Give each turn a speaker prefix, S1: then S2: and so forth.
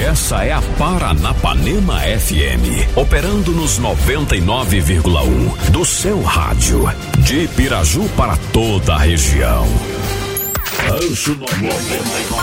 S1: Essa é a Paranapanema FM, operando nos 99,1 do seu rádio, de Piraju para toda a região. Rancho 99.